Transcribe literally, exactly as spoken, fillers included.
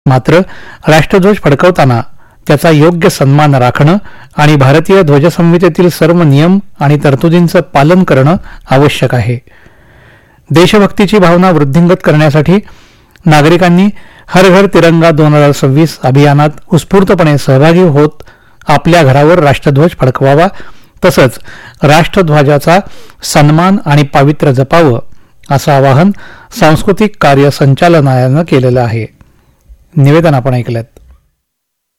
मात्र राष्ट्रध्वज फडकवताना त्याचा योग्य सन्मान राखणं आणि भारतीय ध्वजसंहितेतील सर्व नियम आणि तरतुदींचं पालन करणं आवश्यक आहे. देशभक्तीची भावना वृद्धिंगत करण्यासाठी नागरिकांनी हर घर तिरंगा दोन हजार सव्वीस अभियानात उत्स्फूर्तपणे सहभागी होत आपल्या घरावर राष्ट्रध्वज फडकवावा, तसंच राष्ट्रध्वजाचा सन्मान आणि पावित्र्य जपावं असं आवाहन सांस्कृतिक कार्य संचालनालयानं केलेलं आहे. निवेदन आपण ऐकलं.